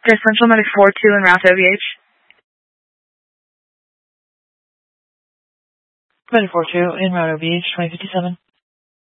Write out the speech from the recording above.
Central Medic 42 en route to OVH. Medic 42 en route OVH 2057.